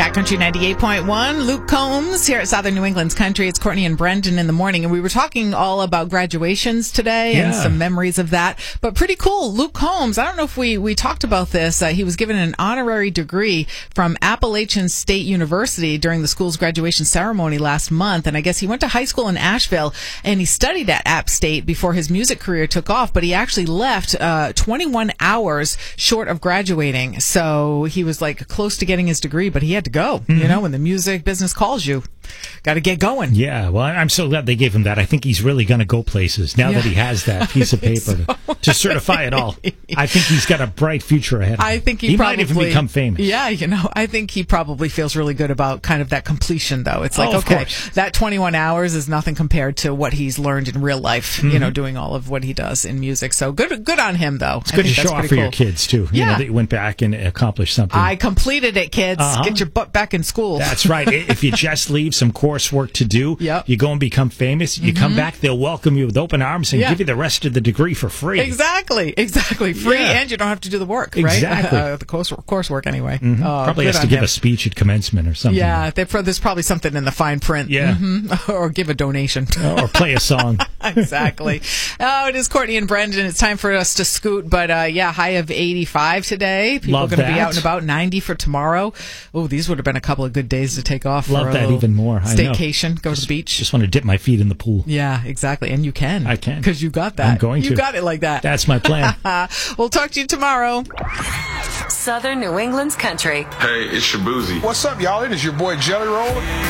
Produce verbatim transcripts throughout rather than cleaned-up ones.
Cat Country ninety-eight point one. Luke Combs here at Southern New England's Country. It's Courtney and Brendan in the morning, and we were talking all about graduations today yeah. and some memories of that. But pretty cool. Luke Combs, I don't know if we, we talked about this. Uh, he was given an honorary degree from Appalachian State University during the school's graduation ceremony last month. And I guess he went to high school in Asheville, and he studied at App State before his music career took off. But he actually left uh, twenty-one hours short of graduating. So he was like close to getting his degree, but he had to go. Mm-hmm. You know, when the music business calls you, got to get going. Yeah, well, I'm so glad they gave him that. I think he's really going to go places now yeah. that he has that piece of paper so. to, to certify it all. I think he's got a bright future ahead of him. I think he, he probably, might even become famous. Yeah, you know, I think he probably feels really good about kind of that completion, though. It's like, oh, okay, that twenty-one hours is nothing compared to what he's learned in real life, mm-hmm. you know, doing all of what he does in music. So good good on him, though. It's good to show off for cool. your kids, too. You yeah. know, that you went back and accomplished something. I completed it, kids. Uh-huh. Get your butt back in school. That's right. If you just leave some coursework to do, yep. you go and become famous, you mm-hmm. come back, they'll welcome you with open arms and yeah. give you the rest of the degree for free. Exactly. Exactly. Free, yeah. and you don't have to do the work, right? Exactly. Uh, the course, coursework, anyway. Mm-hmm. Uh, probably has to give him. a speech at commencement or something. Yeah, there's probably something in the fine print. Yeah. Mm-hmm. Or give a donation. Or play a song. Exactly. Oh, it is Courtney and Brendan. It's time for us to scoot, but uh, yeah, high of eighty-five today. People Love are going to that. be out and about. ninety for tomorrow. Oh, these would have been a couple of good days to take off. Love for a that even more. I staycation. know. Go just, to the beach. Just want to dip my feet in the pool. Yeah, exactly. And you can. I can. Because you got that. I'm going you to. You got it like that. That's my plan. We'll talk to you tomorrow. Southern New England's Country. Hey, it's Shabuzi. What's up, y'all? It is your boy Jelly Roll.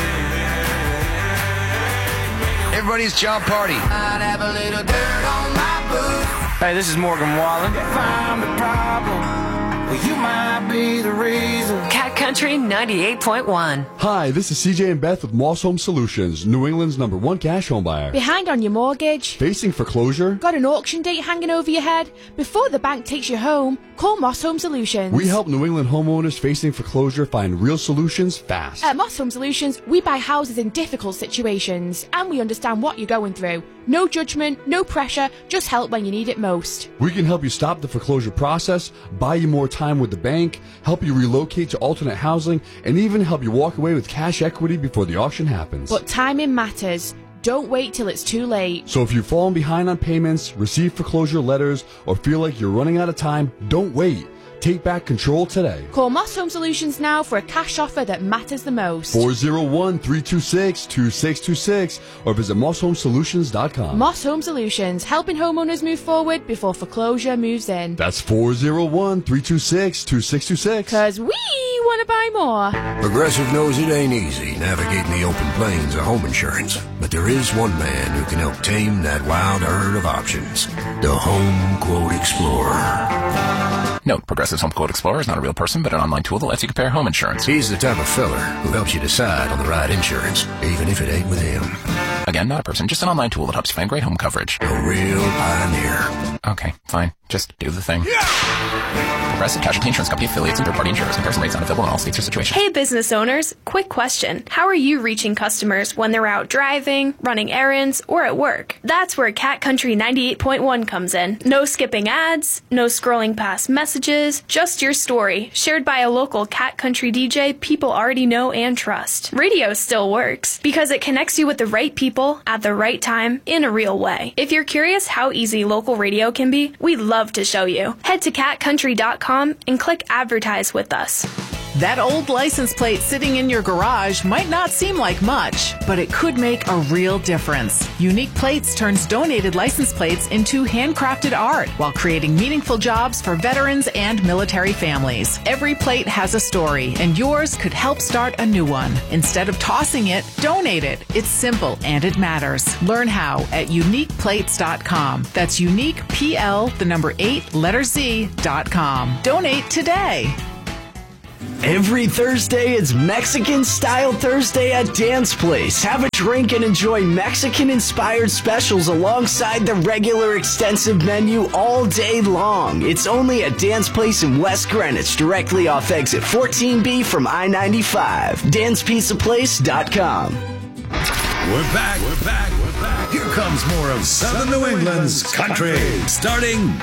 Everybody's John Party. I'd have a little dirt on my boots. Hey, this is Morgan Wallen. If I'm the problem, well, you might be the reason. Cat Country ninety-eight point one. Hi, this is C J and Beth with Moss Home Solutions, New England's number one cash home buyer. Behind on your mortgage? Facing foreclosure? Got an auction date hanging over your head? Before the bank takes you home, call Moss Home Solutions. We help New England homeowners facing foreclosure find real solutions fast. At Moss Home Solutions, we buy houses in difficult situations, and we understand what you're going through. No judgment, no pressure, just help when you need it most. We can help you stop the foreclosure process, buy you more time with the bank, help you relocate to alternate housing, and even help you walk away with cash equity before the auction happens. But timing matters. Don't wait till it's too late. So if you've fallen behind on payments, received foreclosure letters, or feel like you're running out of time, don't wait. Take back control today. Call Moss Home Solutions now for a cash offer that matters the most. four oh one, three two six, two six two six or visit moss home solutions dot com. Moss Home Solutions, helping homeowners move forward before foreclosure moves in. That's four oh one, three two six, two six two six. Because we want to buy more. Progressive knows it ain't easy navigating the open plains of home insurance, but there is one man who can help tame that wild herd of options. The Home Quote Explorer. Note, Progressive's Home Quote Explorer is not a real person, but an online tool that lets you compare home insurance. He's the type of fella who helps you decide on the right insurance, even if it ain't with him. Again, not a person, just an online tool that helps you find great home coverage. A real pioneer. Okay, fine. Just do the thing. Yeah! Progressive Casualty Insurance Company affiliates and third-party insurers. Comparison rates not available in all states or situations. Hey, business owners. Quick question. How are you reaching customers when they're out driving, running errands, or at work? That's where Cat Country ninety-eight point one comes in. No skipping ads, no scrolling past messages, just your story, shared by a local Cat Country D J people already know and trust. Radio still works, because it connects you with the right people at the right time in a real way. If you're curious how easy local radio can be, we'd love to show you. Head to cat country dot com and click advertise with us. That old license plate sitting in your garage might not seem like much, but it could make a real difference. Unique Plates turns donated license plates into handcrafted art while creating meaningful jobs for veterans and military families. Every plate has a story, and yours could help start a new one. Instead of tossing it, donate it. It's simple and it matters. Learn how at unique plates dot com. That's unique, P L, the number eight, letter Z, dot com. Donate today. Every Thursday, it's Mexican Style Thursday at Dance Place. Have a drink and enjoy Mexican-inspired specials alongside the regular extensive menu all day long. It's only at Dance Place in West Greenwich, directly off exit fourteen B from I ninety-five. dance pizza place dot com. We're back. We're back. We're back. Here comes more of Southern New England's country, starting